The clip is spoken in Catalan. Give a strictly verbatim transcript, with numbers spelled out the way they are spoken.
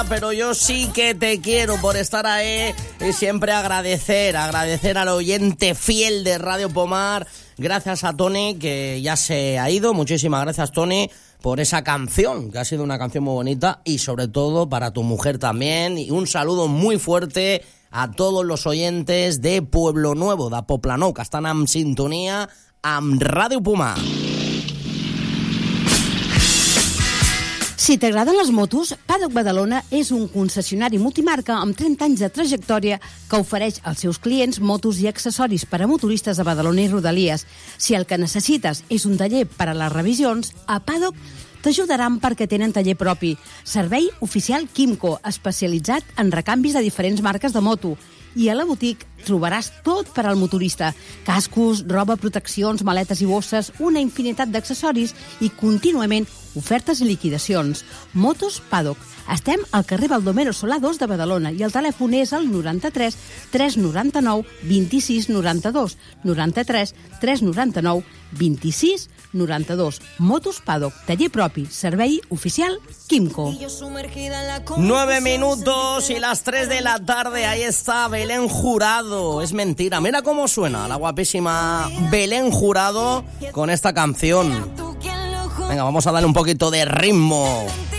pero yo sí que te quiero por estar ahí y siempre agradecer, agradecer al oyente fiel de Radio Pomar. Gracias a Tony, que ya se ha ido. Muchísimas gracias, Tony, por esa canción, que ha sido una canción muy bonita, y sobre todo para tu mujer también. Y un saludo muy fuerte a todos los oyentes de Pueblo Nuevo, de Poblenou, que estan en sintonia amb Ràdio Pomar. Si t'agraden les motos, Paddock Badalona és un concessionari multimarca amb trenta anys de trajectòria que ofereix als seus clients motos i accessoris per a motoristes de Badalona i Rodalies. Si el que necessites és un taller per a les revisions, a Paddock t'ajudaran perquè tenen taller propi. Servei oficial Quimco, especialitzat en recanvis de diferents marques de moto. I a la botiga trobaràs tot per al motorista. Cascos, roba, proteccions, maletes i bosses, una infinitat d'accessoris i contínuament ofertes i liquidacions. Motos Paddock. Estem al carrer Baldomero Solà dos de Badalona i el telèfon és el noranta-tres tres noranta-nou vint-i-sis noranta-dos. noranta-tres tres noranta-nou vint-i-sis noranta-dos. Motos Paddock, taller propi, servei oficial Quimco. Nueve minutos y las tres de la tarde. Ahí está Belén Jurado. Es mentira. Mira cómo suena la guapísima Belén Jurado con esta canción. Venga, vamos a darle un poquito de ritmo.